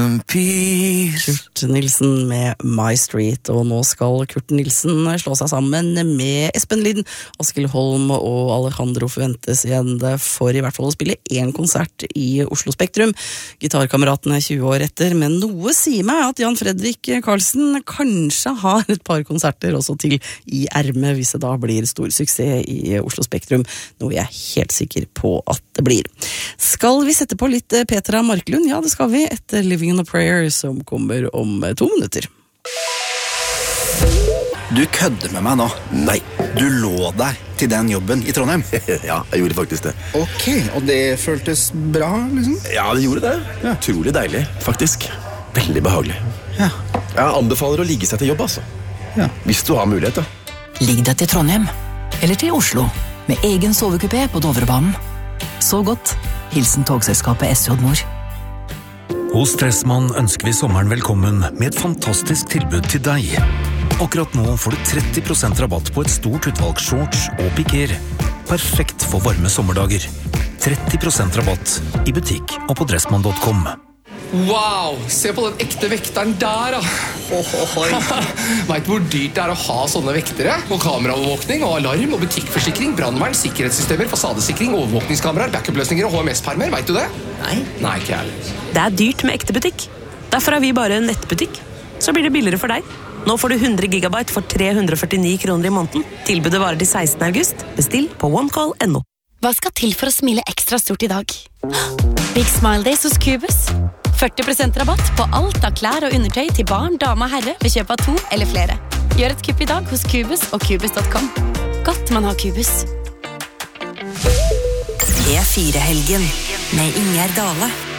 Kurt Nilsen med My Street, og nå skal Kurt Nilsen slå seg sammen med Espen Lind, Askild Holm og Alejandro forventes igjen for i hvert fall å spille en konsert i Oslo Spektrum. Gitarkameratene er 20 år etter, men noe sier meg at Jan Fredrik Karlsen kanskje har et par konserter også til i ermet hvis det da blir stor suksess i Oslo Spektrum, noe jeg er helt sikker på at det blir. Skal vi sette på litt Petra Marklund? Ja, det skal vi, etter Living on a Prayer som kommer om 2 minutter. Du kødder med meg nå. Nei. Du lå deg til den jobben i Trondheim. Ja, jeg gjorde faktisk det. Ok, og det føltes bra, liksom? Ja, det gjorde det. Ja. Utrolig deilig, faktisk. Veldig behagelig. Ja. Jeg anbefaler å ligge seg til jobb, altså. Ja. Hvis du har mulighet, da. Ligg deg til Trondheim, eller til Oslo, med egen sovekupé på Dovrebanen. Så godt. Hilsen togselskapet SJ Nord. Hos Dressmann ønsker vi sommeren velkommen med et fantastisk tilbud til deg. Akkurat nå får du 30% rabatt på et stort utvalg shorts og piker. Perfekt for varme sommerdager. 30% rabatt i butikk og på dressmann.com. Wow, se på den ekte vekteren der da. Vet du hvor dyrt det er å ha sånne vektere? Og kameraovervåkning, og alarm, og butikkforsikring, brandvern, sikkerhetssystemer, fasadesikring, overvåkningskameraer, backup-løsninger og HMS-permer, vet du det? Nei, ikke jeg. Det er dyrt med ekte butikk. Derfor er vi bare en nettbutikk. Så blir det billigere for deg. Nå får du 100 gigabyte for 349 kroner i måneden. Tilbudet varer til 16. august. Bestill på onecall.no. Hva skal til for å smile ekstra stort i dag? Big Smile Days hos Cubus. 40% rabatt på alt av klær og undertøy til barn, dame og herre ved kjøp av 2 eller flere. Gjør et kupp i dag hos Cubus og Cubus.com. Godt man har Cubus. E4-helgen med Ingjerd Dale.